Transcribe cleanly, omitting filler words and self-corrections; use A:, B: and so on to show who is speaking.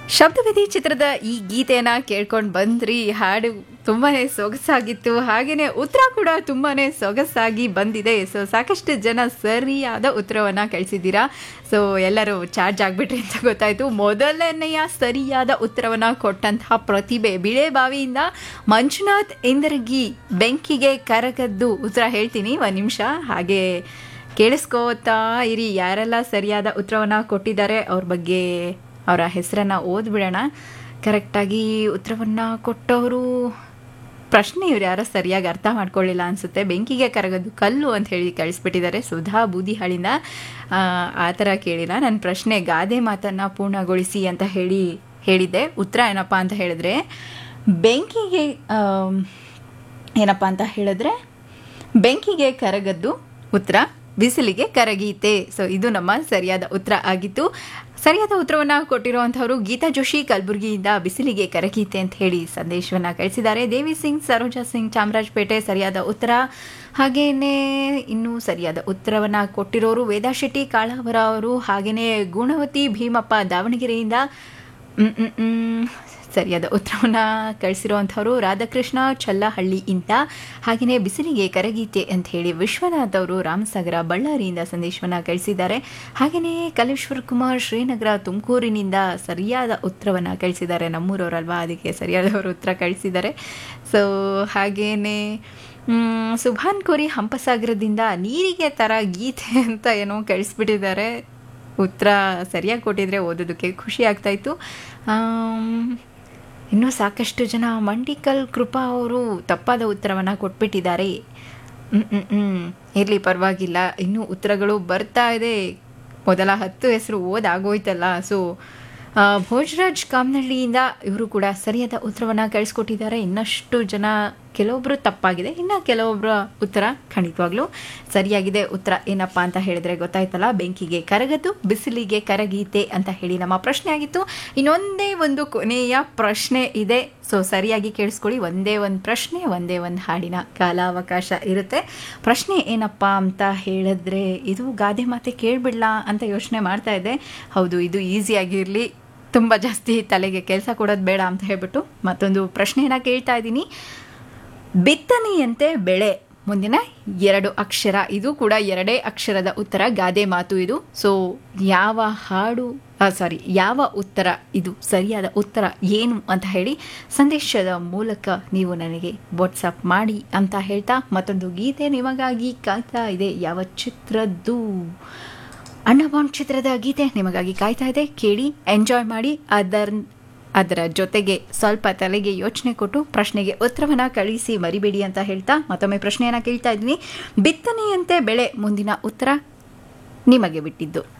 A: ಶಬ್ದವಿಧಿ ಚಿತ್ರದ ಈ ಗೀತೆಯನ್ನ ಕೇಳ್ಕೊಂಡು ಬಂದ್ರಿ. ಹಾಡು ತುಂಬಾನೇ ಸೊಗಸಾಗಿತ್ತು, ಹಾಗೇನೆ ಉತ್ತರ ಕೂಡ ತುಂಬಾನೇ ಸೊಗಸಾಗಿ ಬಂದಿದೆ. ಸೊ ಸಾಕಷ್ಟು ಜನ ಸರಿಯಾದ ಉತ್ತರವನ್ನ ಕಳಿಸಿದ್ದೀರಾ. ಸೊ ಎಲ್ಲರೂ ಚಾರ್ಜ್ ಆಗ್ಬಿಟ್ರಿ ಅಂತ ಗೊತ್ತಾಯ್ತು. ಮೊದಲನೆಯ ಸರಿಯಾದ ಉತ್ತರವನ್ನ ಕೊಟ್ಟಂತಹ ಪ್ರತಿಭೆ ಬಿಳೆಬಾವಿಯಿಂದ ಮಂಜುನಾಥ್ ಇಂದರಗಿ, ಬೆಂಕಿಗೆ ಕರಗದ್ದು. ಉತ್ತರ ಹೇಳ್ತೀನಿ, ಒಂದು ನಿಮಿಷ ಹಾಗೆ ಕೇಳಿಸ್ಕೋತಾ ಇರಿ. ಯಾರೆಲ್ಲ ಸರಿಯಾದ ಉತ್ತರವನ್ನ ಕೊಟ್ಟಿದ್ದಾರೆ ಅವ್ರ ಬಗ್ಗೆ ಅವರ ಹೆಸರನ್ನು ಓದ್ಬಿಡೋಣ. ಕರೆಕ್ಟಾಗಿ ಉತ್ತರವನ್ನು ಕೊಟ್ಟವರು ಪ್ರಶ್ನೆ ಇವ್ರು ಯಾರೋ ಸರಿಯಾಗಿ ಅರ್ಥ ಮಾಡ್ಕೊಳ್ಳಿಲ್ಲ ಅನಿಸುತ್ತೆ. ಬೆಂಕಿಗೆ ಕರಗೋದು ಕಲ್ಲು ಅಂತ ಹೇಳಿ ಕಳಿಸ್ಬಿಟ್ಟಿದ್ದಾರೆ. ಸುಧಾ ಬೂದಿಹಾಳಿಂದ ಆ ಥರ ಕೇಳಿಲ್ಲ. ನನ್ನ ಪ್ರಶ್ನೆ ಗಾದೆ ಮಾತನ್ನು ಪೂರ್ಣಗೊಳಿಸಿ ಅಂತ ಹೇಳಿದ್ದೆ. ಉತ್ತರ ಏನಪ್ಪ ಅಂತ ಹೇಳಿದ್ರೆ ಬೆಂಕಿಗೆ ಏನಪ್ಪ ಅಂತ ಹೇಳಿದ್ರೆ ಬೆಂಕಿಗೆ ಕರಗದ್ದು ಉತ್ತರ, ಬಿಸಿಲಿಗೆ ಕರಗೀತೆ. ಸೊ ಇದು ನಮ್ಮ ಸರಿಯಾದ ಉತ್ತರ ಆಗಿತ್ತು. ಸರಿಯಾದ ಉತ್ತರವನ್ನು ಕೊಟ್ಟಿರುವಂಥವರು ಗೀತಾ ಜೋಶಿ ಕಲಬುರಗಿಯಿಂದ ಬಿಸಿಲಿಗೆ ಕರಗೀತೆ ಅಂತ ಹೇಳಿ ಸಂದೇಶವನ್ನು ಕಳಿಸಿದ್ದಾರೆ. ದೇವಿ ಸಿಂಗ್, ಸರೋಜಾ ಸಿಂಗ್, ಚಾಮರಾಜಪೇಟೆ ಸರಿಯಾದ ಉತ್ತರ. ಹಾಗೆಯೇ ಇನ್ನೂ ಸರಿಯಾದ ಉತ್ತರವನ್ನು ಕೊಟ್ಟಿರೋರು ವೇದಾ ಶೆಟ್ಟಿ ಕಾಳಾವರ ಅವರು, ಹಾಗೆಯೇ ಗುಣವತಿ ಭೀಮಪ್ಪ ದಾವಣಗೆರೆಯಿಂದ ಸರಿಯಾದ ಉತ್ತರವನ್ನು ಕಳಿಸಿರುವಂಥವ್ರು ರಾಧಾಕೃಷ್ಣ ಚಲ್ಲಹಳ್ಳಿಯಿಂದ, ಹಾಗೆಯೇ ಬಿಸಿಲಿಗೆ ಕರಗೀತೆ ಅಂತ ಹೇಳಿ ವಿಶ್ವನಾಥ್ ಅವರು ರಾಮಸಾಗರ ಬಳ್ಳಾರಿಯಿಂದ ಸಂದೇಶವನ್ನು ಕಳಿಸಿದ್ದಾರೆ. ಹಾಗೆಯೇ ಕಲೇಶ್ವರ್ ಕುಮಾರ್ ಶ್ರೀನಗರ ತುಮಕೂರಿನಿಂದ ಸರಿಯಾದ ಉತ್ತರವನ್ನು ಕಳಿಸಿದ್ದಾರೆ. ನಮ್ಮೂರವರಲ್ವಾ, ಅದಕ್ಕೆ ಸರಿಯಾದವರು ಉತ್ತರ ಕಳಿಸಿದ್ದಾರೆ. ಸೊ ಹಾಗೆಯೇ ಸುಭಾನ್ ಕೋರಿ ಹಂಪಸಾಗರದಿಂದ ನೀರಿಗೆ ತರ ಗೀತೆ ಅಂತ ಏನೋ ಕಳಿಸ್ಬಿಟ್ಟಿದ್ದಾರೆ. ಉತ್ತರ ಸರಿಯಾಗಿ ಕೊಟ್ಟಿದ್ರೆ ಓದೋದಕ್ಕೆ ಖುಷಿ ಆಗ್ತಾಯಿತ್ತು. ಇನ್ನೂ ಸಾಕಷ್ಟು ಜನ ಮಂಡಿಕಲ್ ಕೃಪಾ ಅವರು ತಪ್ಪಾದ ಉತ್ತರವನ್ನು ಕೊಟ್ಬಿಟ್ಟಿದ್ದಾರೆ. ಇರಲಿ, ಪರವಾಗಿಲ್ಲ, ಇನ್ನೂ ಉತ್ತರಗಳು ಬರ್ತಾ ಇದೆ. ಮೊದಲ 10 ಹೆಸರು ಓದಾಗೋಯ್ತಲ್ಲ. ಸೊ ಭೋಜರಾಜ್ ಕಾಮನಹಳ್ಳಿಯಿಂದ ಇವರು ಕೂಡ ಸರಿಯಾದ ಉತ್ತರವನ್ನು ಕಳಿಸ್ಕೊಟ್ಟಿದ್ದಾರೆ. ಇನ್ನಷ್ಟು ಜನ, ಕೆಲವೊಬ್ಬರು ತಪ್ಪಾಗಿದೆ, ಇನ್ನು ಕೆಲವೊಬ್ಬರ ಉತ್ತರ ಖಂಡಿತವಾಗ್ಲೂ ಸರಿಯಾಗಿದೆ. ಉತ್ತರ ಏನಪ್ಪ ಅಂತ ಹೇಳಿದ್ರೆ ಗೊತ್ತಾಯ್ತಲ್ಲ, ಬೆಂಕಿಗೆ ಕರಗದ್ದು ಬಿಸಿಲಿಗೆ ಕರಗೀತೆ ಅಂತ ಹೇಳಿ ನಮ್ಮ ಪ್ರಶ್ನೆ ಆಗಿತ್ತು. ಇನ್ನೊಂದೇ ಒಂದು ಕೊನೆಯ ಪ್ರಶ್ನೆ ಇದೆ. ಸೊ ಸರಿಯಾಗಿ ಕೇಳಿಸ್ಕೊಳ್ಳಿ. ಒಂದೇ ಒಂದು ಪ್ರಶ್ನೆ, ಒಂದೇ ಒಂದು ಹಾಡಿನ ಕಾಲಾವಕಾಶ ಇರುತ್ತೆ. ಪ್ರಶ್ನೆ ಏನಪ್ಪ ಅಂತ ಹೇಳಿದ್ರೆ, ಇದು ಗಾದೆ ಮಾತೆ ಕೇಳಿಬಿಡ್ಲಾ ಅಂತ ಯೋಚನೆ ಮಾಡ್ತಾ ಇದ್ದೆ. ಹೌದು, ಇದು ಈಸಿಯಾಗಿರಲಿ, ತುಂಬ ಜಾಸ್ತಿ ತಲೆಗೆ ಕೆಲಸ ಕೊಡೋದು ಬೇಡ ಅಂತ ಹೇಳ್ಬಿಟ್ಟು ಮತ್ತೊಂದು ಪ್ರಶ್ನೆಯನ್ನು ಕೇಳ್ತಾ ಇದ್ದೀನಿ. ಬಿತ್ತನೆಯಂತೆ ಬೆಳೆ, ಮುಂದಿನ 2 ಅಕ್ಷರ. ಇದು ಕೂಡ 2 ಅಕ್ಷರದ ಉತ್ತರ, ಗಾದೆ ಮಾತು ಇದು. ಸೊ ಯಾವ ಉತ್ತರ ಇದು ಸರಿಯಾದ ಉತ್ತರ ಏನು ಅಂತ ಹೇಳಿ ಸಂದೇಶದ ಮೂಲಕ ನೀವು ನನಗೆ ವಾಟ್ಸಪ್ ಮಾಡಿ ಅಂತ ಹೇಳ್ತಾ, ಮತ್ತೊಂದು ಗೀತೆ ನಿಮಗಾಗಿ ಕಾಯ್ತಾ ಇದೆ. ಯಾವ ಚಿತ್ರದ್ದು? ಅಣ್ಣಬಾಂಡ್ ಚಿತ್ರದ ಗೀತೆ ನಿಮಗಾಗಿ ಕಾಯ್ತಾ ಇದೆ. ಕೇಳಿ, ಎಂಜಾಯ್ ಮಾಡಿ. ಅದರ ಜೊತೆಗೆ ಸ್ವಲ್ಪ ತಲೆಗೆ ಯೋಚನೆ ಕೊಟ್ಟು ಪ್ರಶ್ನೆಗೆ ಉತ್ತರವನ್ನು ಕಳಿಸಿ ಮರಿಬೇಡಿ ಅಂತ ಹೇಳ್ತಾ ಮತ್ತೊಮ್ಮೆ ಪ್ರಶ್ನೆಯನ್ನು ಕೇಳ್ತಾ ಇದ್ದೀನಿ. ಬಿತ್ತನೆಯಂತೆ ಬೆಳೆ, ಮುಂದಿನ ಉತ್ತರ ನಿಮಗೆ ಬಿಟ್ಟಿದ್ದು.